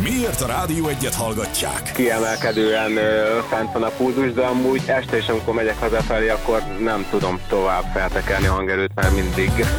Miért a Rádió Egyet hallgatják? Kiemelkedően fent van a pulzus, de amúgy este is, amikor megyek hazafelé, akkor nem tudom tovább feltekelni a hangerőt, mert mindig